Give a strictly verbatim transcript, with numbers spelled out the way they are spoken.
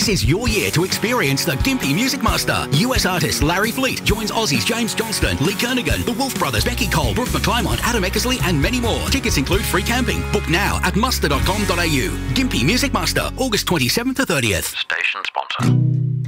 This is your year to experience the Gympie Music Master. U S artist Larry Fleet joins Aussies James Johnston, Lee Kernaghan, the Wolf Brothers, Becky Cole, Brooke McClymont, Adam Eckersley and many more. Tickets include free camping. Book now at muster dot com dot a u. Gympie Music Master, August twenty-seventh to thirtieth. Station sponsor.